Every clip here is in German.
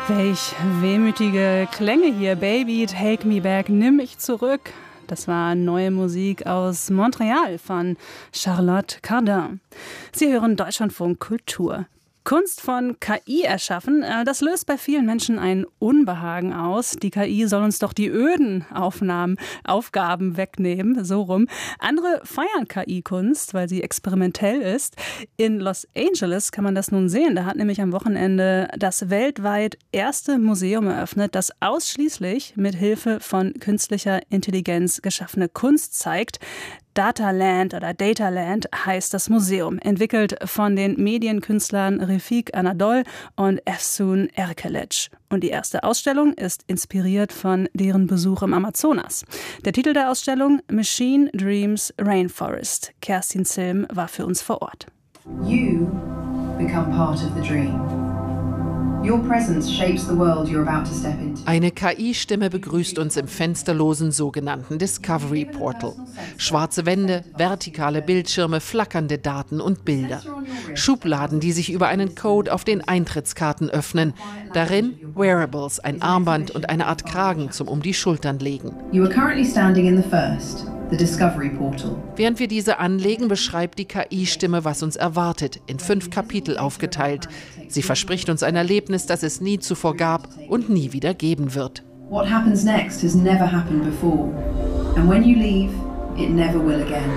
Welch wehmütige Klänge hier. Baby, take me back, nimm mich zurück. Das war neue Musik aus Montreal von Charlotte Cardin. Sie hören Deutschlandfunk Kultur. Kunst von KI erschaffen, das löst bei vielen Menschen ein Unbehagen aus. Die KI soll uns doch die öden Aufgaben wegnehmen, so rum. Andere feiern KI-Kunst, weil sie experimentell ist. In Los Angeles kann man das nun sehen. Da hat nämlich am Wochenende das weltweit erste Museum eröffnet, das ausschließlich mit Hilfe von künstlicher Intelligenz geschaffene Kunst zeigt. Dataland oder Dataland heißt das Museum, entwickelt von den Medienkünstlern Refik Anadol und Efsun Erkelic. Und die erste Ausstellung ist inspiriert von deren Besuch im Amazonas. Der Titel der Ausstellung: Machine Dreams Rainforest. Kerstin Zilm war für uns vor Ort. You become part of the dream. Your presence shapes the world you're about to step into. Eine KI-Stimme begrüßt uns im fensterlosen sogenannten Discovery Portal. Schwarze Wände, vertikale Bildschirme, flackernde Daten und Bilder. Schubladen, die sich über einen Code auf den Eintrittskarten öffnen. Darin Wearables, ein Armband und eine Art Kragen zum um die Schultern legen. You are currently standing in the first, the Discovery Portal. Während wir diese anlegen, beschreibt die KI-Stimme, was uns erwartet, in 5 Kapitel aufgeteilt. Sie verspricht uns ein Erlebnis, das es nie zuvor gab und nie wieder geben wird. What happens next has never happened before. And when you leave, it never will again.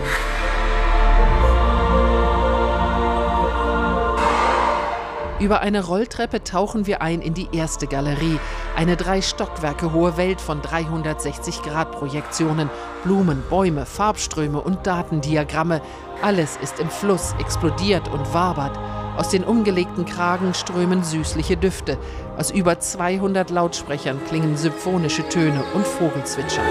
Über eine Rolltreppe tauchen wir ein in die erste Galerie. Eine 3 Stockwerke hohe Welt von 360-Grad-Projektionen. Blumen, Bäume, Farbströme und Datendiagramme. Alles ist im Fluss, explodiert und wabert. Aus den umgelegten Kragen strömen süßliche Düfte. Aus über 200 Lautsprechern klingen symphonische Töne und Vogelzwitschern.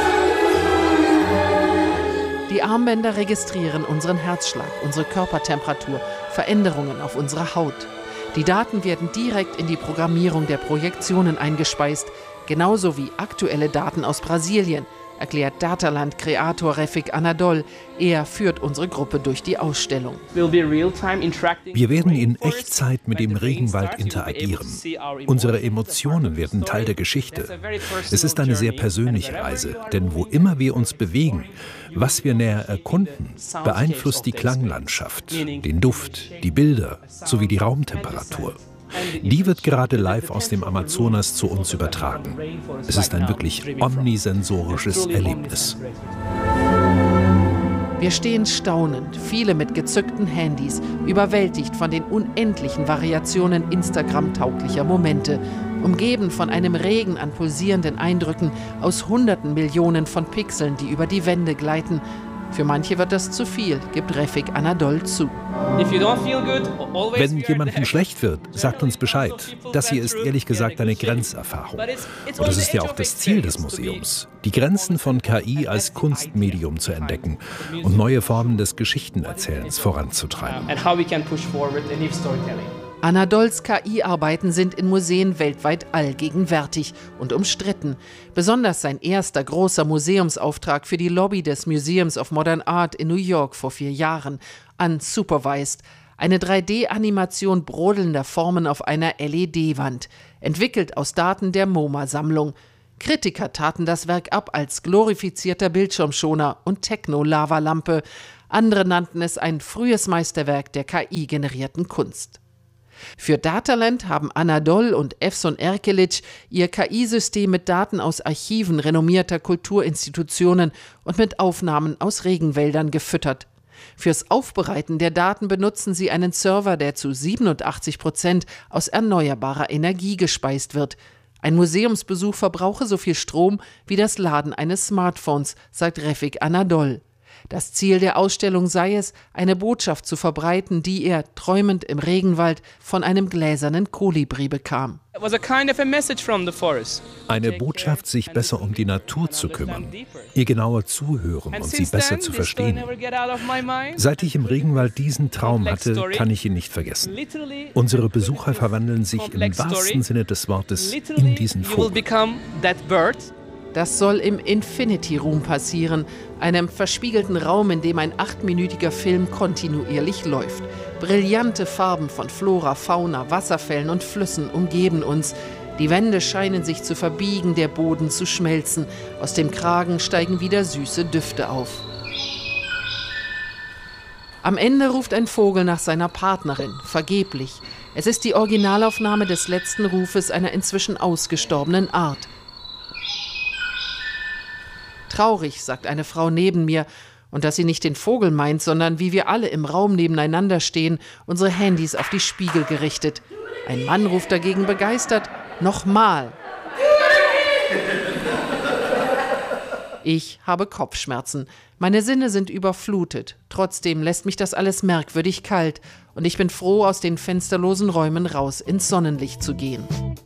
Die Armbänder registrieren unseren Herzschlag, unsere Körpertemperatur, Veränderungen auf unserer Haut. Die Daten werden direkt in die Programmierung der Projektionen eingespeist, genauso wie aktuelle Daten aus Brasilien, erklärt Dataland-Kreator Refik Anadol. Er führt unsere Gruppe durch die Ausstellung. Wir werden in Echtzeit mit dem Regenwald interagieren. Unsere Emotionen werden Teil der Geschichte. Es ist eine sehr persönliche Reise, denn wo immer wir uns bewegen, was wir näher erkunden, beeinflusst die Klanglandschaft, den Duft, die Bilder sowie die Raumtemperatur. Die wird gerade live aus dem Amazonas zu uns übertragen. Es ist ein wirklich omnisensorisches Erlebnis. Wir stehen staunend, viele mit gezückten Handys, überwältigt von den unendlichen Variationen Instagram-tauglicher Momente, umgeben von einem Regen an pulsierenden Eindrücken aus hunderten Millionen von Pixeln, die über die Wände gleiten. Für manche wird das zu viel, gibt Refik Anadol zu. Wenn jemandem schlecht wird, sagt uns Bescheid. Das hier ist ehrlich gesagt eine Grenzerfahrung. Und das ist ja auch das Ziel des Museums, die Grenzen von KI als Kunstmedium zu entdecken und neue Formen des Geschichtenerzählens voranzutreiben. Anadols KI-Arbeiten sind in Museen weltweit allgegenwärtig und umstritten. Besonders sein erster großer Museumsauftrag für die Lobby des Museums of Modern Art in New York vor 4 Jahren, Unsupervised, eine 3D-Animation brodelnder Formen auf einer LED-Wand, entwickelt aus Daten der MoMA-Sammlung. Kritiker taten das Werk ab als glorifizierter Bildschirmschoner und Techno-Lavalampe. Andere nannten es ein frühes Meisterwerk der KI-generierten Kunst. Für Dataland haben Anadol und Efsun Erkelic ihr KI-System mit Daten aus Archiven renommierter Kulturinstitutionen und mit Aufnahmen aus Regenwäldern gefüttert. Fürs Aufbereiten der Daten benutzen sie einen Server, der zu 87% aus erneuerbarer Energie gespeist wird. Ein Museumsbesuch verbrauche so viel Strom wie das Laden eines Smartphones, sagt Refik Anadol. Das Ziel der Ausstellung sei es, eine Botschaft zu verbreiten, die er, träumend im Regenwald, von einem gläsernen Kolibri bekam. Eine Botschaft, sich besser um die Natur zu kümmern, ihr genauer zuhören und sie besser zu verstehen. Seit ich im Regenwald diesen Traum hatte, kann ich ihn nicht vergessen. Unsere Besucher verwandeln sich im wahrsten Sinne des Wortes in diesen Vogel. Das soll im Infinity Room passieren, einem verspiegelten Raum, in dem ein 8-minütiger Film kontinuierlich läuft. Brillante Farben von Flora, Fauna, Wasserfällen und Flüssen umgeben uns. Die Wände scheinen sich zu verbiegen, der Boden zu schmelzen. Aus dem Kragen steigen wieder süße Düfte auf. Am Ende ruft ein Vogel nach seiner Partnerin, vergeblich. Es ist die Originalaufnahme des letzten Rufes einer inzwischen ausgestorbenen Art. Traurig, sagt eine Frau neben mir, und dass sie nicht den Vogel meint, sondern wie wir alle im Raum nebeneinander stehen, unsere Handys auf die Spiegel gerichtet. Ein Mann ruft dagegen begeistert: Nochmal! Ich habe Kopfschmerzen. Meine Sinne sind überflutet. Trotzdem lässt mich das alles merkwürdig kalt. Und ich bin froh, aus den fensterlosen Räumen raus ins Sonnenlicht zu gehen.